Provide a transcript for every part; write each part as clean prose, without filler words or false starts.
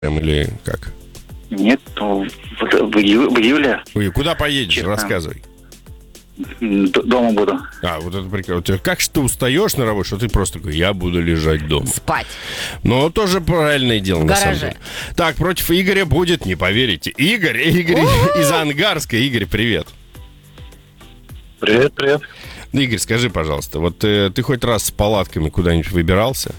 или как? Нет, в июле. Ой, куда поедешь? Честно. Рассказывай. Дома буду. Вот это прекрасно. Как же ты устаешь на работе, что ты просто такой, я буду лежать дома. Спать. Но тоже правильное дело, В на самом гараже. деле. Так, против Игоря будет, не поверите, Игорь из Ангарска. Игорь, привет. Привет, привет. Игорь, скажи, пожалуйста, вот ты хоть раз с палатками куда-нибудь выбирался?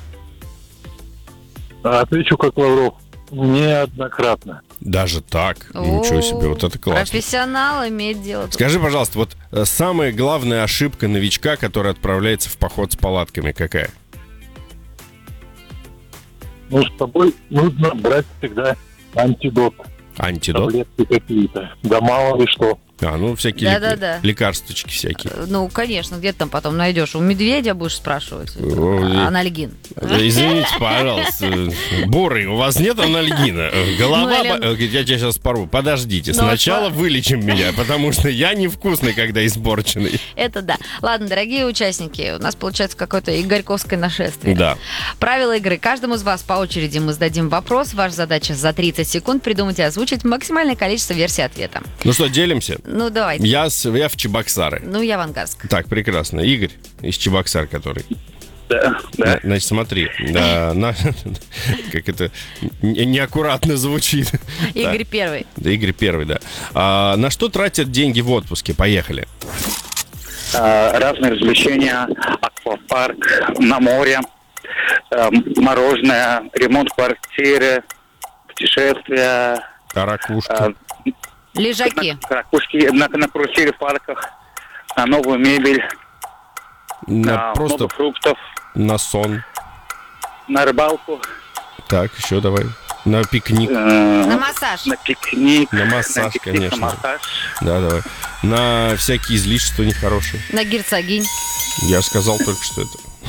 Отвечу как Лавров. Неоднократно. Даже так? Ничего себе, вот это классно. Профессионал имеет дело. Скажи, пожалуйста, вот самая главная ошибка новичка, который отправляется в поход с палатками, какая? Ну, с тобой нужно брать всегда антидот. Антидот? Таблетки какие-то. Да мало ли что. Ну, всякие Да-да-да. лекарствочки всякие. Ну, конечно, где ты там потом найдешь? У медведя будешь спрашивать? Анальгин. Извините, пожалуйста. Бурый, у вас нет анальгина? Голова... Я тебя сейчас порву. Подождите, сначала вылечим меня, потому что я невкусный, когда испорченный. Это да. Ладно, дорогие участники, у нас получается какое-то игорьковское нашествие. Да. Правила игры. Каждому из вас по очереди мы зададим вопрос. Ваша задача за 30 секунд придумать и озвучить максимальное количество версий ответа. Ну что, делимся? Ну, давайте. Я в Чебоксары. Ну, я в Ангарск. Так, прекрасно. Игорь из Чебоксар, который. Да. Значит, смотри. Как это неаккуратно звучит. Игорь первый. Игорь первый, да. На что тратят деньги в отпуске? Поехали. Разные развлечения, аквапарк, на море, мороженое, ремонт квартиры, путешествия, Ракушка. Лежаки. ракушки на карусели в парках, на новую мебель, на Просто много фруктов, на сон. на рыбалку, Так, еще давай. На пикник. На массаж. на пикник. На массаж, пикник, конечно. На массаж. Да, давай. На всякие излишества нехорошие. На герцогинь. Я сказал только что это.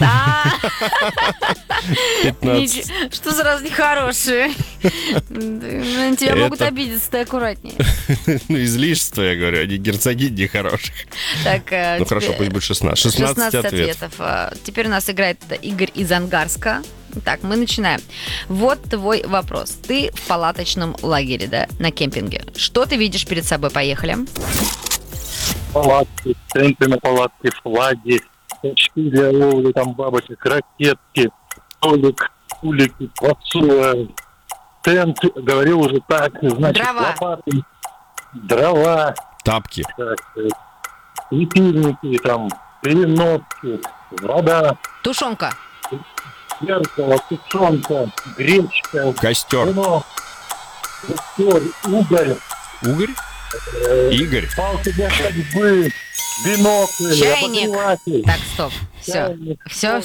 15. Что сразу нехорошие? На тебя могут Это- обидеться, ты аккуратнее. Ну, излишества, я говорю, а не герцогинь нехороших. Так, Ну, хорошо, пусть будет 16. 16 ответов. Теперь у нас играет Игорь из Ангарска. Так, мы начинаем. Вот твой вопрос. Ты в палаточном лагере, да, на кемпинге. Что ты видишь перед собой? Поехали. Палатки, тенты на палатке, флаги, очки для ловли, там бабочек, ракетки, столик, улики, посула, тент, говорил уже так, значит, Дрова. лопаты, дрова, Тапки. так, светильники, там, переноски, вода, Тушенка. зеркало, тушенка, гречка, Костер. вино, костер, уголь, Угорь? Игорь. палки для ходьбы, бинокль, Чайник. обогреватель. Так, стоп. Все. Чайник, Все.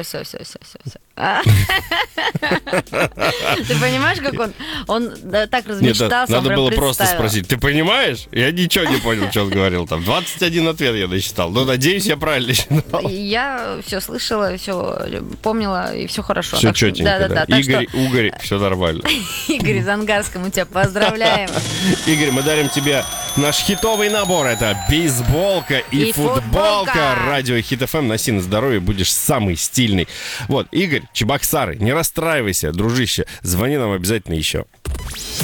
Ты понимаешь, как он так Нет, размечтался, он надо прям было просто представил. спросить. Ты понимаешь? Я ничего не понял, что он говорил там. 21 ответ я насчитал. Ну, надеюсь, я правильно считал. Я все слышала, все помнила, и все хорошо. Все Так что- четенько, да. Да-да-да. Так Игорь, Угорь, все нормально. что, Игорь из Ангарска, мы тебя поздравляем. Игорь, мы дарим тебе наш хитовый набор. Это бейсболка и И футболка. футболка. Радио Хит ФМ. Носи на здоровье, будешь самый стильный. Вот, Игорь, Чебоксары, не расстраивайся, дружище. Звони нам обязательно еще.